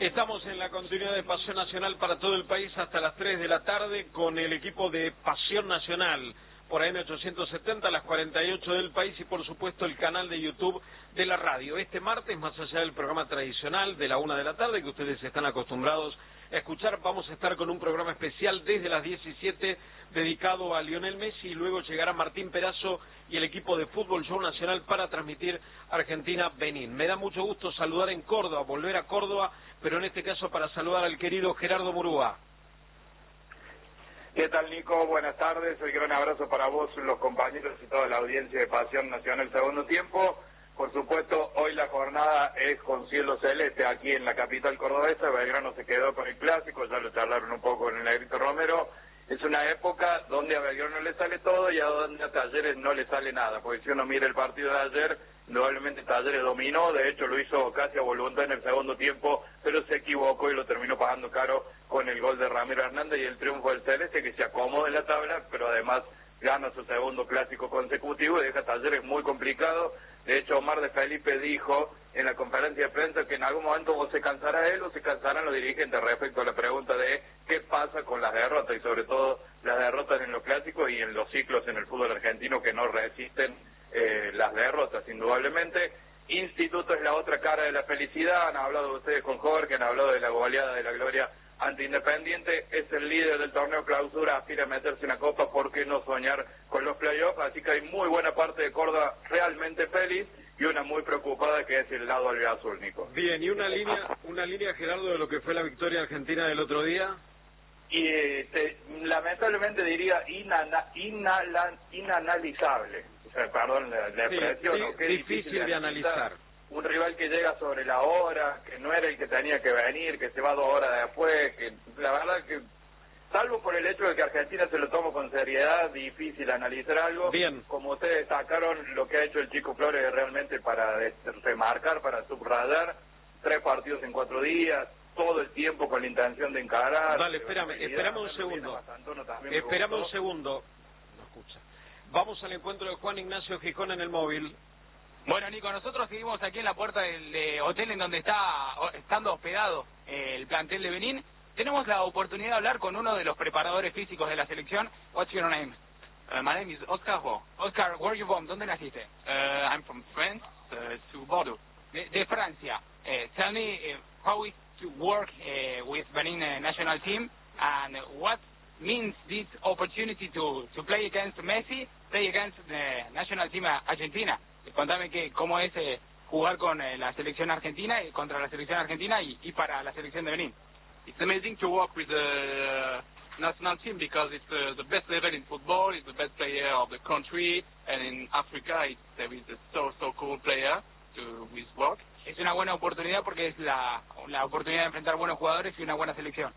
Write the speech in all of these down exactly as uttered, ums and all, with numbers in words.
Estamos en la continuidad de Pasión Nacional para todo el país hasta las tres de la tarde con el equipo de Pasión Nacional por A M ochocientos setenta, las cuarenta y ocho del país y por supuesto el canal de YouTube de la radio. Este martes, más allá del programa tradicional de la una de la tarde que ustedes están acostumbrados a escuchar, vamos a estar con un programa especial desde las diecisiete dedicado a Lionel Messi y luego llegará Martín Perazo y el equipo de Fútbol Show Nacional para transmitir Argentina-Benín. Me da mucho gusto saludar en Córdoba, volver a Córdoba, pero en este caso para saludar al querido Gerardo Murúa. ¿Qué tal, Nico? Buenas tardes. Un gran abrazo para vos, los compañeros y toda la audiencia de Pasión Nacional Segundo Tiempo. Por supuesto, hoy la jornada es con cielo celeste aquí en la capital cordobesa. Belgrano se quedó con el clásico, ya lo charlaron un poco en el Negrito Romero. Es una época donde a Belgrano le sale todo y a donde a Talleres no le sale nada, porque si uno mira el partido de ayer, indudablemente Talleres dominó, de hecho lo hizo casi a voluntad en el segundo tiempo, pero se equivocó y lo terminó pagando caro con el gol de Ramiro Hernández y el triunfo del Celeste, que se acomoda en la tabla, pero además gana su segundo clásico consecutivo y deja a Talleres muy complicado. De hecho, Omar de Felipe dijo en la conferencia de prensa que en algún momento o se cansará él o se cansarán los dirigentes respecto a la pregunta de qué pasa con las derrotas y sobre todo las derrotas en los clásicos y en los ciclos en el fútbol argentino que no resisten eh, las derrotas, indudablemente. Instituto es la otra cara de la felicidad, han hablado ustedes con Jorge, han hablado de la goleada de la Gloria ante Independiente, es el líder del torneo clausura, aspira a meterse en la Copa, ¿por qué no soñar con los playoffs? Así que hay muy buena parte de Córdoba realmente feliz y una muy preocupada que es el lado albiazul, Nico. Bien, y una línea, una línea, Gerardo, de lo que fue la victoria argentina del otro día. Y este, lamentablemente diría inana, inala, inanalizable, o sea, perdón la, la sí, expresión, sí, ¿no? Qué difícil, difícil de analizar. Un rival que llega sobre la hora, que no era el que tenía que venir, que se va dos horas después, que la verdad que, salvo por el hecho de que Argentina se lo toma con seriedad, difícil analizar algo. Bien. Como ustedes destacaron, lo que ha hecho el Chico Flores realmente para remarcar, para subrayar, tres partidos en cuatro días, todo el tiempo con la intención de encarar. Dale, espérame, espérame un segundo. Espérame un segundo. No escucha. Vamos al encuentro de Juan Ignacio Gijón en el móvil. Bueno, Nico, nosotros seguimos aquí en la puerta del de hotel en donde está estando hospedado eh, el plantel de Benín. Tenemos la oportunidad de hablar con uno de los preparadores físicos de la selección. What's your name? Uh, my name is Oscar Ho. Oscar, where are you from? ¿Dónde naciste? Uh, I'm from France, uh, to Bordeaux. De, de Francia. Uh, tell me uh, how is to work uh, with Benin uh, national team and what means this opportunity to, to play against Messi, play against the national team Argentina. Contame que, cómo es eh, jugar con eh, la selección argentina y contra la selección argentina y, y para la selección de Benín. It's amazing to work with the national team because it's uh, the best level in football, it's the best player of the country, and in Africa it's, there is a so so cool player to with work. Es una buena oportunidad porque es la, la oportunidad de enfrentar buenos jugadores y una buena selección.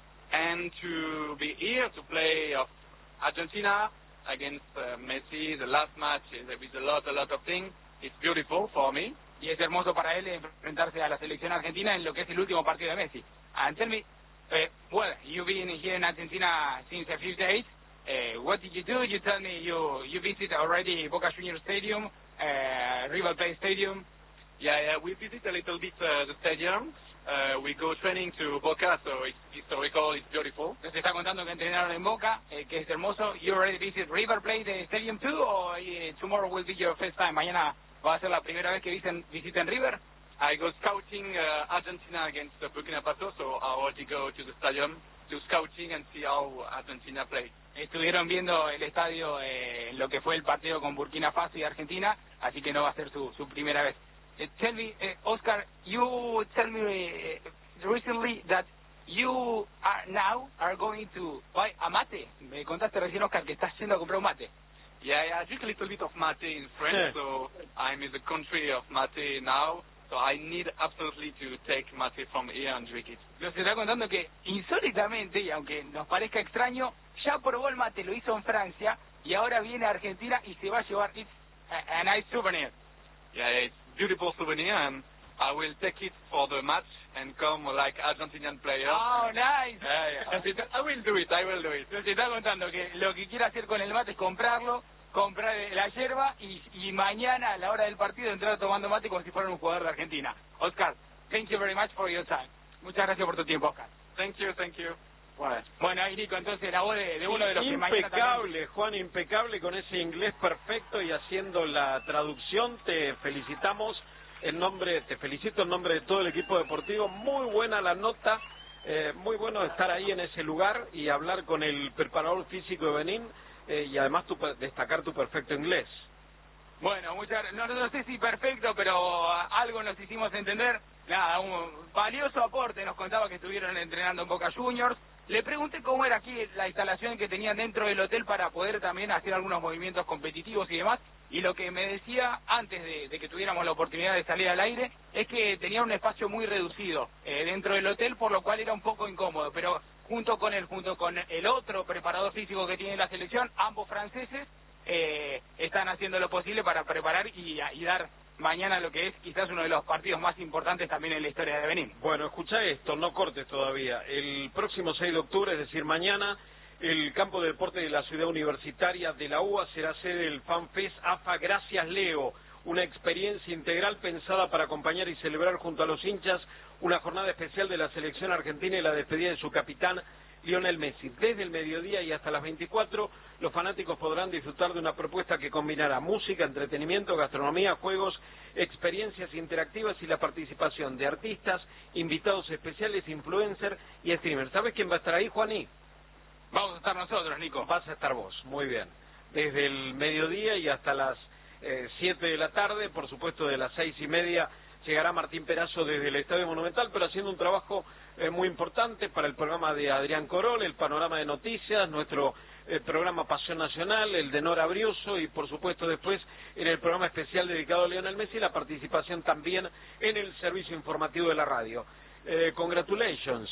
And to be here to play of Argentina against uh, Messi, the last match, there is a lot, a lot of things. It's beautiful for me. Y es hermoso para él enfrentarse a la selección argentina en lo que es el último partido de Messi. And tell me, uh, well, you've been here in Argentina since a few days. Uh, what did you do? You tell me you you visit already Boca Juniors Stadium, uh, River Plate Stadium. Yeah, yeah, we visit a little bit uh, the stadium. Uh, we go training to Boca, so it's historical, it's beautiful. Nos está contando que entrenaron en Boca, eh, que es hermoso. You already visit River Plate Stadium too, or uh, tomorrow will be your first time? Mañana va a ser la primera vez que visiten, visiten River. I go scouting uh, Argentina against uh, Burkina Faso, so I already go to the stadium to scouting and see how Argentina play. Estuvieron viendo el estadio, eh, lo que fue el partido con Burkina Faso y Argentina, así que no va a ser su, su primera vez. Uh, tell me, uh, Oscar, you tell me uh, recently that you are now are going to buy a mate. Me contaste recién, Oscar, que estás yendo a comprar un mate. Yeah, yeah, I drink a little bit of mate in France, Yeah. so I'm in the country of mate now, so I need absolutely to take mate from here and drink it. Nos está contando que insólitamente, y aunque nos parezca extraño, ya probó el mate, lo hizo en Francia, y ahora viene a Argentina y se va a llevar. It's a, a nice souvenir. Yeah, yeah, it's beautiful souvenir, and I will take it for the match and come like Argentinian player. Oh, nice. Yeah, yeah. I will do it, I will do it. Nos está contando que lo que quiere hacer con el mate es comprarlo, comprar la yerba y, y mañana a la hora del partido entrar tomando mate como si fuera un jugador de Argentina. Oscar, thank you very much for your time. Muchas gracias por tu tiempo, Oscar. Thank you, thank you. Bueno, bueno, ahí Nico, entonces la voz de, de uno de los que mañana impecable, también... Juan, impecable con ese inglés perfecto y haciendo la traducción. Te felicitamos en nombre, te felicito en nombre de todo el equipo deportivo. Muy buena la nota, eh, muy bueno estar ahí en ese lugar y hablar con el preparador físico de Benín eh, y además tu, destacar tu perfecto inglés. Bueno, muchas no, no sé si perfecto, pero algo nos hicimos entender. Nada, un valioso aporte. Nos contaba que estuvieron entrenando en Boca Juniors. Le pregunté cómo era aquí la instalación que tenían dentro del hotel para poder también hacer algunos movimientos competitivos y demás. Y lo que me decía antes de, de que tuviéramos la oportunidad de salir al aire es que tenía un espacio muy reducido eh, dentro del hotel, por lo cual era un poco incómodo. Pero junto con él, junto con el otro preparador físico que tiene la selección, ambos franceses, eh, están haciendo lo posible para preparar y, y dar mañana lo que es quizás uno de los partidos más importantes también en la historia de Benín. Bueno, escucha esto, no cortes todavía. El próximo seis de octubre, es decir, mañana, el campo de deporte de la ciudad universitaria de la U A será sede del FanFest A F A Gracias Leo, una experiencia integral pensada para acompañar y celebrar junto a los hinchas una jornada especial de la selección argentina y la despedida de su capitán Lionel Messi. Desde el mediodía y hasta las veinticuatro, los fanáticos podrán disfrutar de una propuesta que combinará música, entretenimiento, gastronomía, juegos, experiencias interactivas y la participación de artistas, invitados especiales, influencers y streamers. ¿Sabes quién va a estar ahí, Juaní? Vamos a estar nosotros, Nico. Vas a estar vos, muy bien. Desde el mediodía y hasta las eh, siete de la tarde, por supuesto de las seis y media, llegará Martín Perazo desde el Estadio Monumental, pero haciendo un trabajo eh, muy importante para el programa de Adrián Corol, el panorama de noticias, nuestro eh, programa Pasión Nacional, el de Nora Brioso y por supuesto después en el programa especial dedicado a Lionel Messi, la participación también en el servicio informativo de la radio. Eh, congratulations.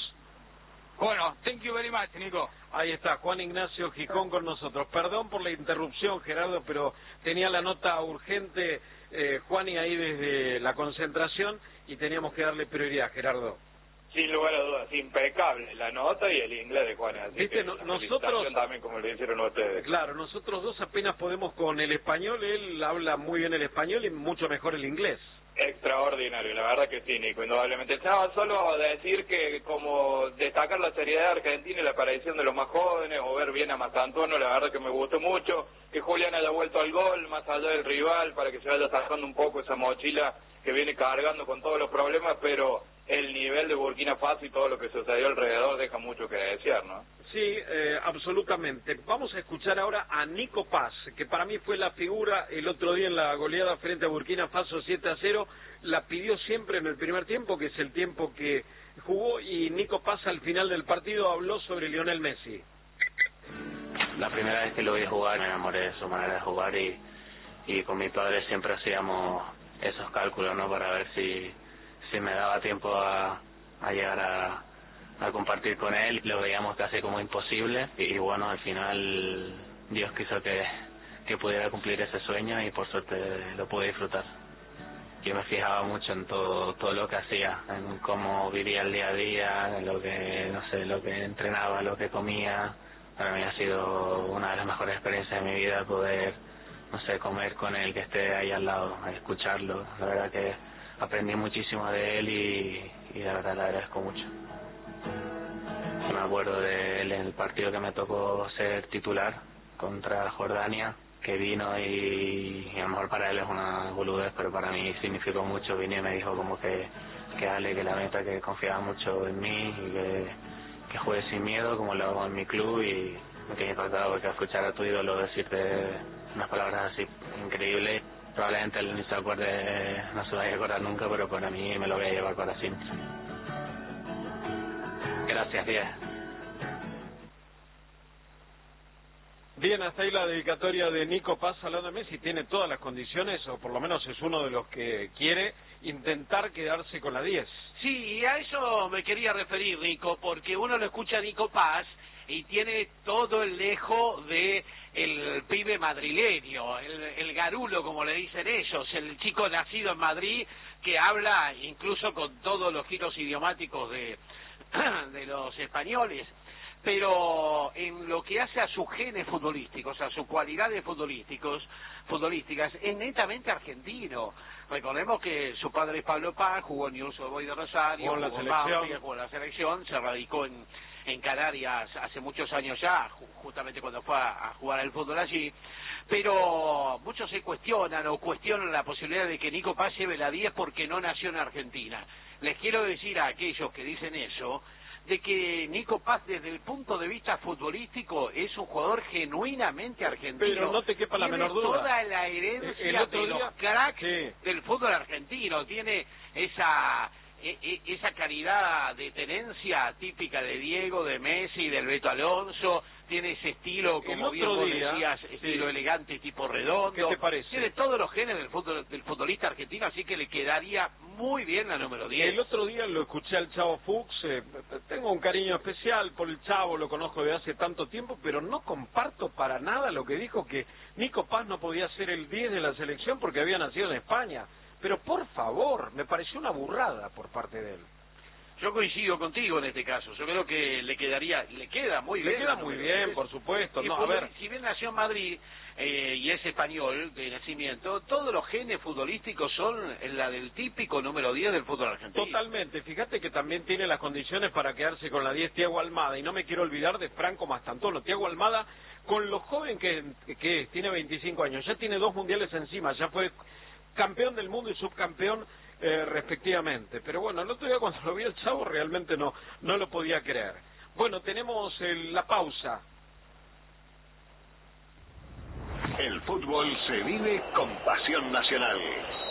Bueno, thank you very much, Nico. Ahí está, Juan Ignacio Gijón con nosotros. Perdón por la interrupción, Gerardo, pero tenía la nota urgente, eh, Juan, y ahí desde la concentración, y teníamos que darle prioridad, Gerardo. Sin lugar a dudas, impecable la nota y el inglés de Juan. Así ¿Viste? que No, la nosotros también, como le hicieron ustedes. Claro, nosotros dos apenas podemos con el español, él habla muy bien el español y mucho mejor el inglés. Extraordinario, la verdad que sí, Nico, indudablemente. No, solo decir que como destacar la seriedad de Argentina y la aparición de los más jóvenes, o ver bien a Mastantuono, la verdad que me gustó mucho, que Julián haya vuelto al gol, más allá del rival, para que se vaya sacando un poco esa mochila que viene cargando con todos los problemas, pero el nivel de Burkina Faso y todo lo que sucedió alrededor deja mucho que desear, ¿no? Sí, eh, absolutamente. Vamos a escuchar ahora a Nico Paz, que para mí fue la figura el otro día en la goleada frente a Burkina Faso siete a cero, la pidió siempre en el primer tiempo, que es el tiempo que jugó, y Nico Paz al final del partido habló sobre Lionel Messi. La primera vez que lo vi jugar me enamoré de su manera de jugar y, y con mi padre siempre hacíamos esos cálculos, ¿no? Para ver si, si me daba tiempo a, a llegar a... a compartir con él. Lo veíamos casi como imposible y, y bueno, al final Dios quiso que, que pudiera cumplir ese sueño y por suerte lo pude disfrutar. Yo me fijaba mucho en todo todo lo que hacía, en cómo vivía el día a día, en lo que, no sé, lo que entrenaba, lo que comía. Para mí ha sido una de las mejores experiencias de mi vida poder, no sé, comer con él, que esté ahí al lado, escucharlo. La verdad que aprendí muchísimo de él y, y la verdad le agradezco mucho. Me acuerdo de él en el partido que me tocó ser titular contra Jordania, que vino y, y a lo mejor para él es una boludez, pero para mí significó mucho. Vino y me dijo como que, que dale, que la meta, que confiaba mucho en mí y que, que juegue sin miedo como lo hago en mi club, y me quedé impactado porque al escuchar a tu ídolo decirte unas palabras así increíbles, probablemente él ni se acuerde, no se vaya a acordar nunca, pero para mí me lo voy a llevar para siempre. Gracias, Diez. Bien, hasta ahí la dedicatoria de Nico Paz hablando de Messi. Tiene todas las condiciones, o por lo menos es uno de los que quiere intentar quedarse con la diez. Sí, y a eso me quería referir, Nico, porque uno lo escucha a Nico Paz y tiene todo el dejo de el pibe madrileño, el, el garulo, como le dicen ellos, el chico nacido en Madrid que habla incluso con todos los giros idiomáticos de, de los españoles. pero en lo que hace a sus genes futbolísticos, a sus cualidades futbolísticos, futbolísticas, es netamente argentino. Recordemos que su padre es Pablo Paz, jugó en Newell's Old Boys de Rosario, jugó en la jugó en selección, Banfield, jugó en la selección, se radicó en, en Canarias hace muchos años ya, justamente cuando fue a, a jugar al fútbol allí, pero muchos se cuestionan o cuestionan la posibilidad de que Nico Paz lleve la diez porque no nació en Argentina. Les quiero decir a aquellos que dicen eso, de que Nico Paz desde el punto de vista futbolístico es un jugador genuinamente argentino. Pero no te quepa la tiene menor duda. Toda la herencia el otro de día, los cracks sí. del fútbol argentino, tiene esa e, e, esa calidad de tenencia típica de Diego, de Messi, del Beto Alonso, tiene ese estilo, como bien vos día, decías, estilo sí. elegante tipo redondo. ¿Qué te parece? Tiene todos los genes del, fútbol, del futbolista argentino, así que le quedaría muy bien la número diez. El otro día lo escuché al Chavo Fuchs, eh, tengo un cariño especial por el Chavo, lo conozco de hace tanto tiempo, pero no comparto para nada lo que dijo que Nico Paz no podía ser el diez de la selección porque había nacido en España. Pero por favor, me pareció una burrada por parte de él. Yo coincido contigo en este caso, yo creo que le quedaría, le queda muy le bien. Le queda muy bien, diez. Por supuesto. Y no, fútbol, a ver. Si bien nació en Madrid eh, y es español de nacimiento, todos los genes futbolísticos son la del típico número diez del fútbol argentino. Totalmente, fíjate que también tiene las condiciones para quedarse con la diez Thiago Almada, y no me quiero olvidar de Franco Mastantolo. Thiago Almada, con lo joven que, que es, tiene veinticinco años, ya tiene dos mundiales encima, ya fue campeón del mundo y subcampeón eh, respectivamente. Pero bueno, el otro día cuando lo vi el Chavo realmente no, no lo podía creer. Bueno, tenemos el, la pausa. El fútbol se vive con pasión nacional.